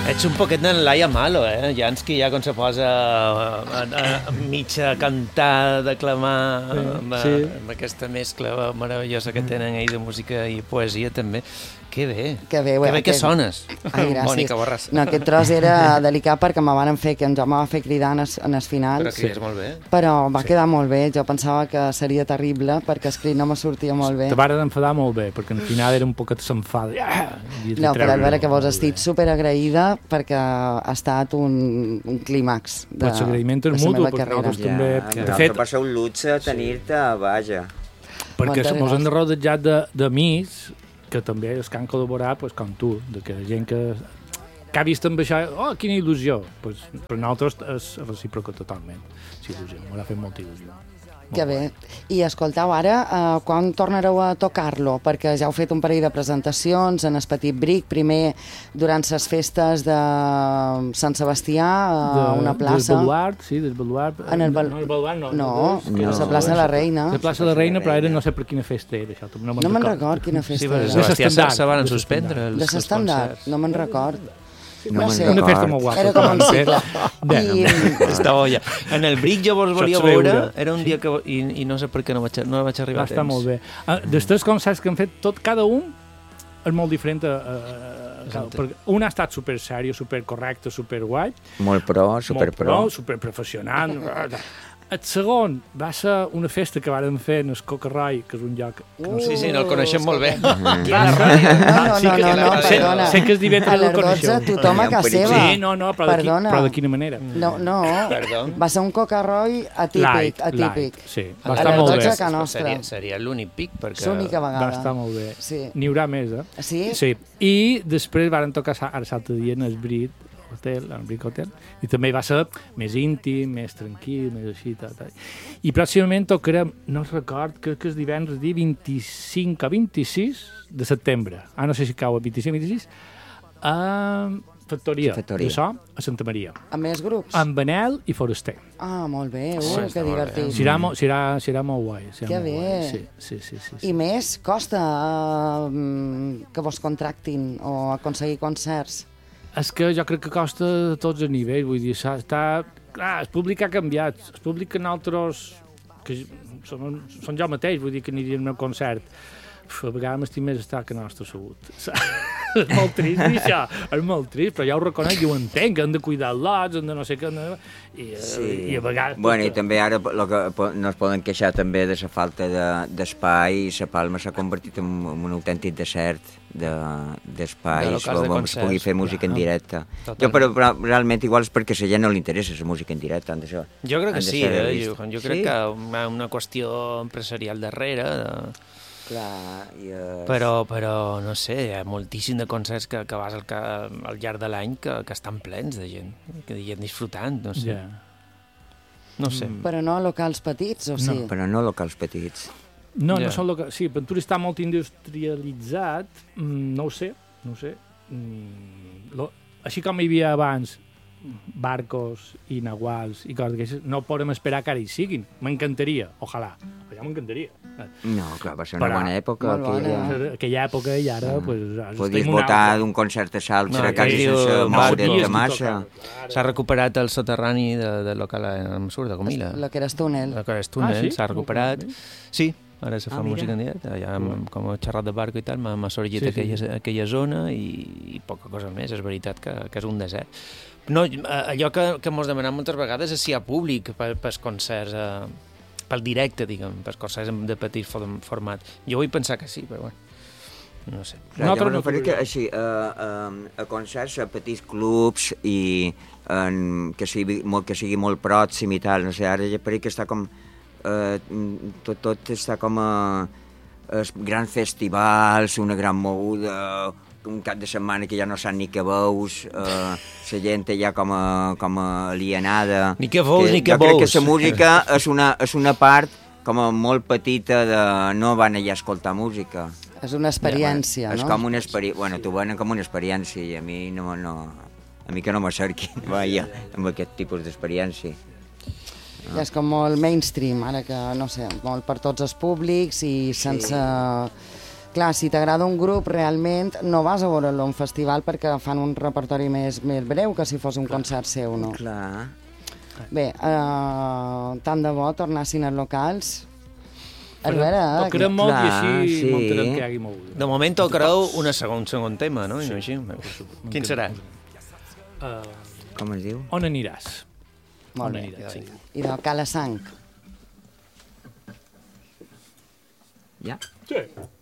Ets un poquet de Laia Malo, Jansky, ja quan se posa a mitja cantar, declamar, amb aquesta mescla meravellosa que tenen ells de música i poesia també. Que bé. Que bé que sones. Ai, gràcies. Mònica Borràs. No, aquest tros era delicat perquè em va fer cridar en els finals. Però crides molt bé. Però va quedar molt bé. Jo pensava que seria terrible perquè escrit no me sortia molt bé. Te vas enfadar molt bé, perquè al final era un poquet s'enfada. No, però a veure que vos estic superagraïda perquè ha estat un clímax de la meva carrera. De fet, va ser un luxe tenir-te a Baja. Perquè mos hem rodejat d'amics que també es que han col·laborat, pues, com tu, de que gent que ha vist amb això, quina il·lusió. Pues, per nosaltres és recíproca totalment. Sí, il·lusió, m'ha fet molta il·lusió. Que bé. I escolteu, ara, quan tornareu a tocar-lo? Perquè ja heu fet un parell de presentacions en el Petit Bric, primer durant les festes de Sant Sebastià, a una plaça. Del Baluart, sí, del Baluart. No, el Baluart no. No, la plaça de la Reina. La plaça de la Reina, però ara no sé per quina festa era, això. No me'n record quina festa era. Sí, Sebastià se van suspendre. De l'estandard, no me'n record. No sé. Una festa molt guapa. Era com un cicle. Estava ja. En el Bric jo vos volia veure, era un dia que... I no sé per què no vaig arribar a temps. Està molt bé. Dels tres concerts que han fet, cada un és molt diferent. Un ha estat super sèrio, super correcte, super guai. Molt pro, super pro. Super professional. El segon va ser una festa que vàrem fer en el Cocarroi, que és un lloc... Sí, no el coneixem molt bé. No, perdona. Sé que es divendres el coneixeu. A l'Argotza tothom a casa seva. Sí, no, però de quina manera? No, va ser un Cocarroi atípic. Sí, va estar molt bé. A Can Nostra. Seria l'únic pic, perquè... L'única vegada. Va estar molt bé. N'hi haurà més, Sí? Sí. I després varen tocar ara l'altre dia en el Bric Hotel, i també va ser més íntim, més tranquil, més així, tal. I pròximament tocarem, no record, crec que és divendres, 25 a 26 de setembre. No sé si cau a 25 a 26, a Factoria de So, a Santa Maria. Amb més grups? Amb Benel i Foraster. Molt bé, que divertit. Serà molt guai. Que bé. Sí. I més, costa que vos contractin o aconseguir concerts? És que jo crec que costa a tots els nivells, vull dir, el públic ha canviat, el públic que nosaltres, que són jo mateix, vull dir que aniríem a un concert, a vegades m'estic més estar que nostra salut. És molt trist, això, és molt trist, però ja ho reconec i ho entenc, que han de cuidar els lots, han de no sé què, i a vegades... Bueno, i també ara no es poden queixar també de la falta d'espai, i la Palma s'ha convertit en un autèntic desert d'espais on es pugui fer música en directe. Però realment igual és perquè a la gent no li interessa la música en directe. Jo crec que sí, jo crec que hi ha una qüestió empresarial darrere, però no sé, hi ha moltíssim de concerts que vas al llarg de l'any que estan plens de gent, de gent disfrutant, no sé. No sé. Però no locals petits, o sí? No, però no locals petits. No són locals... Sí, Ventura està molt industrialitzat, no ho sé. Així com hi havia abans barcos i nahuals i coses d'aquestes, no podem esperar que ara hi siguin. M'encantaria, ojalà. Ja m'encantaria. No, clar, va ser una bona època. Aquella època i ara... Podies votar d'un concert a l'altre quasi sense moure't massa. S'ha recuperat el soterrani del local amb Sur de Comila. Lo que era túnel. S'ha recuperat. Sí, ara se fa música en directe. Com he xerrat de barco i tal, m'ha sorgit aquella zona i poca cosa més. És veritat que és un desert. No, allò que mos demanem moltes vegades és si hi ha públic pels concerts, pel directe, diguem, pels concerts de petit format. Jo vull pensar que sí, però bueno, no sé. Jo me referia que així, a concerts, a petits clubs i que sigui molt pròxim i tal, no sé, ara ja pareix que està com... tot està com a grans festivals, una gran moguda, un cap de setmana que ja no sap ni què veus, la gent ja com alienada. Ni què veus, ni què veus. Jo crec que la música és una part com molt petita de no van allà a escoltar música. És una experiència, no? És com una experiència, bueno, t'ho venen com una experiència i a mi que no m'acerquin, amb aquest tipus d'experiència. Ja és com molt mainstream, ara que, no sé, molt per tots els públics i sense Clar, si t'agrada un grup, realment no vas a veure'l a un festival perquè fan un repertori més breu que si fos un concert seu, no? Clar. Bé, tant de bo tornassin als locals. A veure... Tocarem molt i així sí. muntarem que hi hagi molt. De moment tocareu un segon tema, no? Sí. Així. Quin serà? Com es diu? On aniràs? Molt On bé. aniràs, sí. I de Cala Sang. Ja? Sí.